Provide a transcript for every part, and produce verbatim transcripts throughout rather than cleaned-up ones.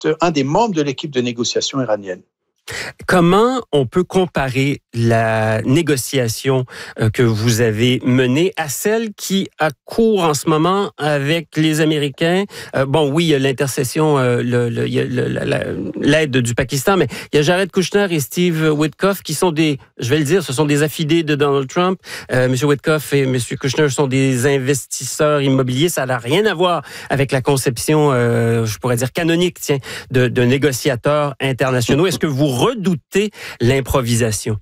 un des membres de l'équipe de négociation iranienne. Comment on peut comparer la négociation que vous avez menée à celle qui a cours en ce moment avec les Américains? Euh, bon, oui, il y a l'intercession, euh, le, le, il y a le, la, l'aide du Pakistan, mais il y a Jared Kushner et Steve Witkoff qui sont des, je vais le dire, ce sont des affidés de Donald Trump. Euh, M. Witkoff et M. Kushner sont des investisseurs immobiliers. Ça n'a rien à voir avec la conception, euh, je pourrais dire, canonique, tiens, de, de négociateurs internationaux. Est-ce que vous redoutez l'improvisation?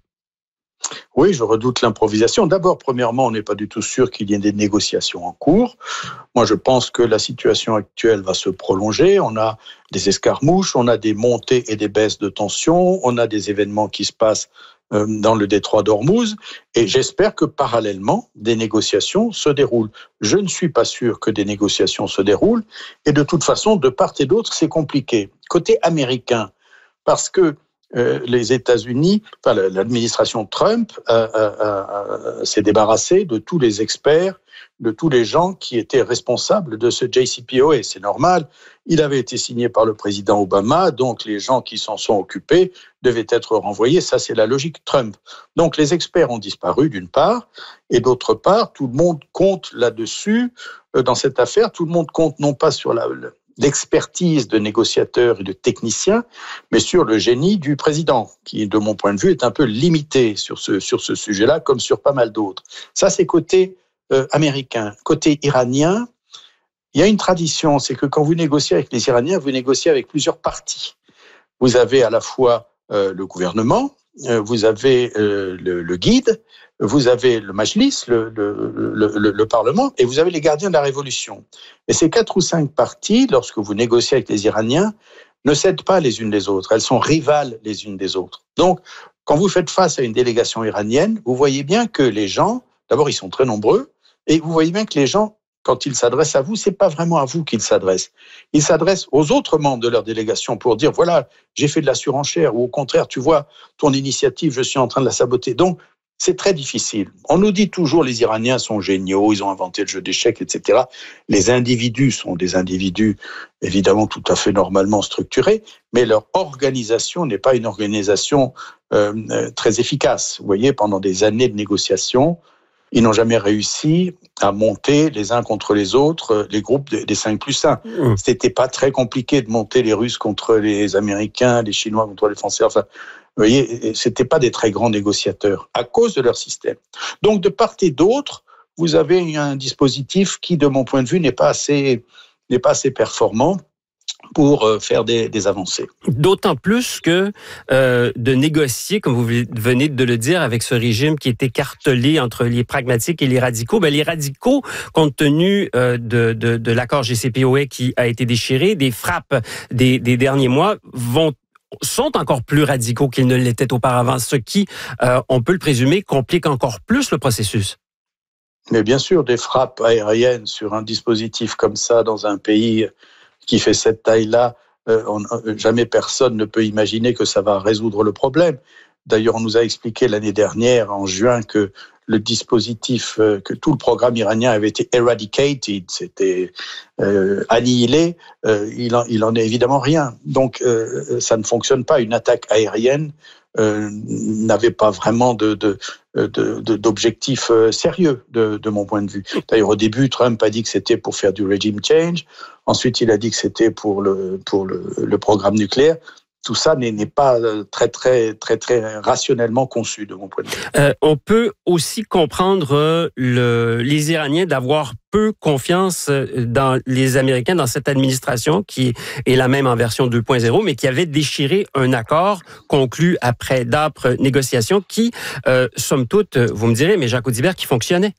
Oui, je redoute l'improvisation. D'abord, premièrement, on n'est pas du tout sûr qu'il y ait des négociations en cours. Moi, je pense que la situation actuelle va se prolonger. On a des escarmouches, on a des montées et des baisses de tension, on a des événements qui se passent dans le détroit d'Ormuz, et j'espère que parallèlement, des négociations se déroulent. Je ne suis pas sûr que des négociations se déroulent, et de toute façon, de part et d'autre, c'est compliqué. Côté américain, parce que Euh, les États-Unis, enfin l'administration Trump euh, euh, euh, s'est débarrassée de tous les experts, de tous les gens qui étaient responsables de ce J C P O A. C'est normal, il avait été signé par le président Obama, donc les gens qui s'en sont occupés devaient être renvoyés. Ça, c'est la logique Trump. Donc les experts ont disparu d'une part, et d'autre part, tout le monde compte là-dessus, euh, dans cette affaire, tout le monde compte non pas sur la... la l'expertise de négociateurs et de techniciens, mais sur le génie du président, qui, de mon point de vue, est un peu limité sur ce, sur ce sujet-là, comme sur pas mal d'autres. Ça, c'est côté euh, américain. Côté iranien, il y a une tradition, c'est que quand vous négociez avec les Iraniens, vous négociez avec plusieurs partis. Vous avez à la fois euh, le gouvernement, euh, vous avez euh, le, le guide, vous avez le Majlis, le, le, le, le Parlement, et vous avez les gardiens de la révolution. Et ces quatre ou cinq parties, lorsque vous négociez avec les Iraniens, ne cèdent pas les unes les autres. Elles sont rivales les unes des autres. Donc, quand vous faites face à une délégation iranienne, vous voyez bien que les gens, d'abord, ils sont très nombreux, et vous voyez bien que les gens, quand ils s'adressent à vous, c'est pas vraiment à vous qu'ils s'adressent. Ils s'adressent aux autres membres de leur délégation pour dire, voilà, j'ai fait de la surenchère, ou au contraire, tu vois, ton initiative, je suis en train de la saboter. Donc, c'est très difficile. On nous dit toujours les Iraniens sont géniaux, ils ont inventé le jeu d'échecs, et cetera. Les individus sont des individus évidemment tout à fait normalement structurés, mais leur organisation n'est pas une organisation euh, très efficace. Vous voyez, pendant des années de négociations, ils n'ont jamais réussi à monter les uns contre les autres les groupes des cinq plus un. Mmh. C'était pas très compliqué de monter les Russes contre les Américains, les Chinois contre les Français, enfin... Vous voyez, c'était pas des très grands négociateurs à cause de leur système. Donc, de part et d'autre, vous avez un dispositif qui, de mon point de vue, n'est pas assez, n'est pas assez performant pour faire des, des avancées. D'autant plus que euh, de négocier, comme vous venez de le dire, avec ce régime qui est écartelé entre les pragmatiques et les radicaux, ben les radicaux, compte tenu euh, de, de, de l'accord J C P O A qui a été déchiré, des frappes des, des derniers mois, vont sont encore plus radicaux qu'ils ne l'étaient auparavant, ce qui, euh, on peut le présumer, complique encore plus le processus. Mais bien sûr, des frappes aériennes sur un dispositif comme ça dans un pays qui fait cette taille-là, euh, on, jamais personne ne peut imaginer que ça va résoudre le problème. D'ailleurs, on nous a expliqué l'année dernière, en juin, que le dispositif, euh, que tout le programme iranien avait été eradicated, c'était euh, annihilé, euh, il, en, il en est évidemment rien. Donc, euh, ça ne fonctionne pas. Une attaque aérienne euh, n'avait pas vraiment de, de, de, de, d'objectif euh, sérieux, de, de mon point de vue. D'ailleurs, au début, Trump a dit que c'était pour faire du regime change. Ensuite, il a dit que c'était pour le, pour le, le programme nucléaire. Tout ça n'est, n'est pas très, très, très, très rationnellement conçu, de mon point de vue. Euh, on peut aussi comprendre le, les Iraniens d'avoir peu confiance dans les Américains, dans cette administration qui est la même en version deux point zéro, mais qui avait déchiré un accord conclu après d'âpres négociations qui, euh, somme toute, vous me direz, mais Jacques Audibert, qui fonctionnait.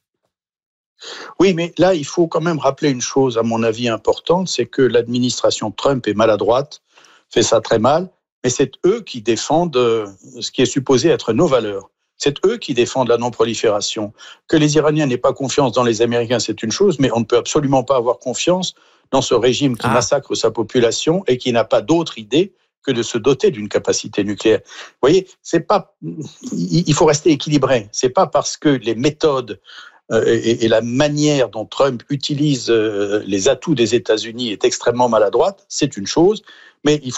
Oui, mais là, il faut quand même rappeler une chose, à mon avis, importante, c'est que l'administration Trump est maladroite, fait ça très mal, mais c'est eux qui défendent ce qui est supposé être nos valeurs. C'est eux qui défendent la non-prolifération. Que les Iraniens n'aient pas confiance dans les Américains, c'est une chose, mais on ne peut absolument pas avoir confiance dans ce régime qui ah. massacre sa population et qui n'a pas d'autre idée que de se doter d'une capacité nucléaire. Vous voyez, c'est pas, il faut rester équilibré. C'est pas parce que les méthodes et la manière dont Trump utilise les atouts des États-Unis est extrêmement maladroite, c'est une chose, mais il faut